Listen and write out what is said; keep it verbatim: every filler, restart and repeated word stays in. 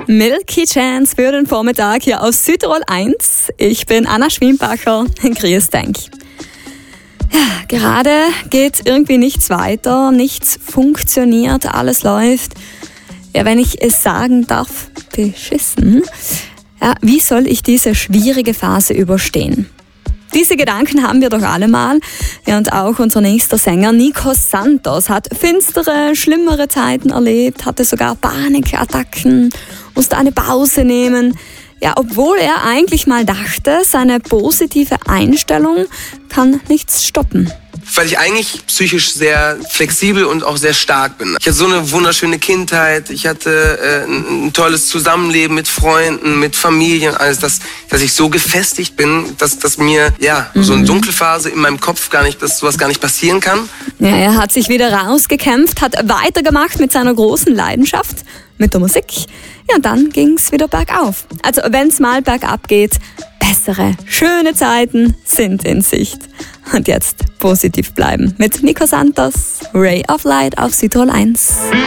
Milky Chance für den Vormittag hier aus Südtirol eins. Ich bin Anna Schwiembacher. Grüß dich. Ja, gerade geht irgendwie nichts weiter, nichts funktioniert, alles läuft. Ja, wenn ich es sagen darf, beschissen. Ja, wie soll ich diese schwierige Phase überstehen? Diese Gedanken haben wir doch alle mal. Ja, und auch unser nächster Sänger Nico Santos hat finstere, schlimmere Zeiten erlebt, hatte sogar Panikattacken, musste eine Pause nehmen. Ja, obwohl er eigentlich mal dachte, seine positive Einstellung kann nichts stoppen. Weil ich eigentlich psychisch sehr flexibel und auch sehr stark bin. Ich hatte so eine wunderschöne Kindheit, ich hatte äh, ein, ein tolles Zusammenleben mit Freunden, mit Familie und alles, dass, dass ich so gefestigt bin, dass, dass mir ja mhm. so eine dunkle Phase in meinem Kopf gar nicht, dass sowas gar nicht passieren kann. Ja, er hat sich wieder rausgekämpft, hat weitergemacht mit seiner großen Leidenschaft, mit der Musik. Ja, und dann ging's wieder bergauf. Also wenn's mal bergab geht, bessere, schöne Zeiten sind in Sicht. Und jetzt positiv bleiben mit Nico Santos, Ray of Light auf Südtirol eins.